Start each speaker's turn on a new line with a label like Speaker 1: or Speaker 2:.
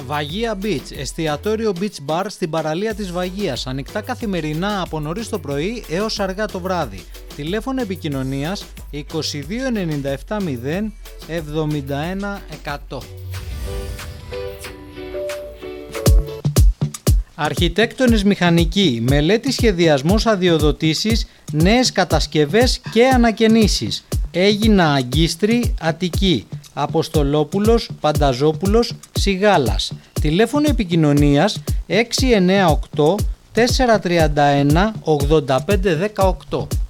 Speaker 1: Βαγία Beach, εστιατόριο beach bar στην παραλία της Βαγίας, ανοιχτά καθημερινά από νωρίς το πρωί έως αργά το βράδυ. Τηλέφωνο επικοινωνίας 22 97 0 71 100. Αρχιτέκτονες Μηχανικοί, μελέτη, σχεδιασμός, αδειοδοτήσεις, νέες κατασκευές και ανακαινήσεις. Έγινα Αγκίστρη, Αττική, Αποστολόπουλος, Πανταζόπουλος, Σιγάλας. Τηλέφωνο επικοινωνίας 698 431 85 18.